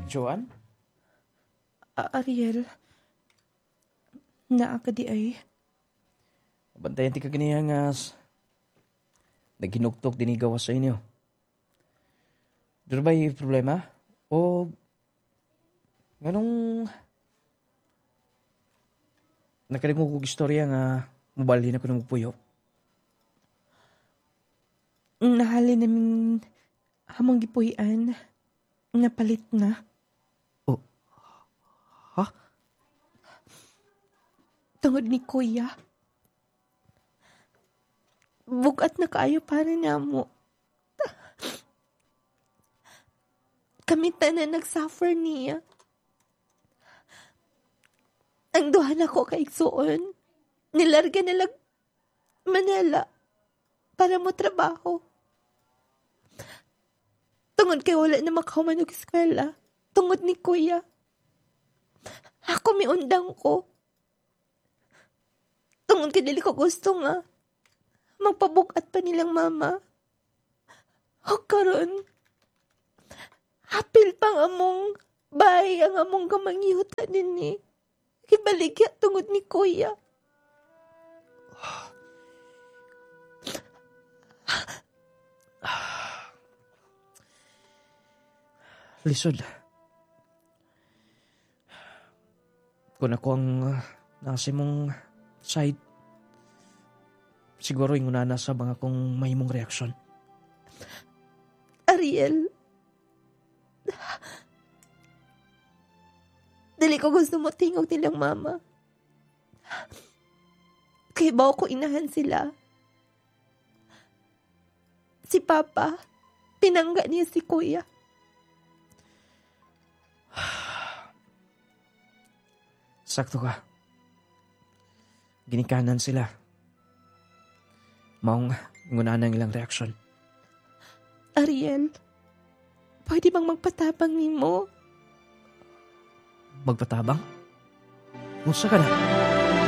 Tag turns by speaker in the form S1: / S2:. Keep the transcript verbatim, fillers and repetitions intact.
S1: Joan?
S2: A- Ariel, naa ka di ay.
S1: Bantayan ti ka ganiya nga s- naghinuktok dinigawas sa inyo. Dito ba yung problema? O ganong nakalimong kong istorya nga mabalhin ako ng puyo.
S2: Nahali naming hamong gipuy-an, napalit na.
S1: Oh, ha?
S2: Tungod ni Kuya. Bugat na kaayo para namo. Kami tanan nagsuffer niya. Ang duha na ko kaigsuon, nilarga na lag Manila para mo trabaho. Tungod kay wala na makahuman og eskwela. Tungod ni Kuya. Ako miundang ko. Tungod kay dili ko gusto nga magpabugat pa nilang mama. O karon, hapil pang among bay ang among kamangyuta nini. Kibaligya tungod ni Kuya.
S1: Lisod. Kung ako ang uh, nasa mong side, siguro yung unana sa mga kong mahimong reaksyon.
S2: Ariel, dili ko gusto mo tingog nilang mama. Kaya ba ko inahan sila? Si Papa, pinangga niya si Kuya.
S1: Sakto ka. Ginikanan sila. Maong ngunahan ang ilang reaksyon.
S2: Ariel, pwede bang magpatabang ni mo?
S1: Magpatabang? Musta ka na?